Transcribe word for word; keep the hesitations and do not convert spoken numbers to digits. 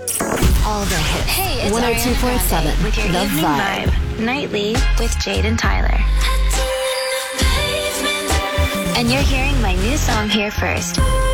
All the hits. Hey, it's one oh two point seven. Ariana Grande with your The evening Vibe. vibe. Nightly with Jade and Tyler. And you're hearing my new song here first.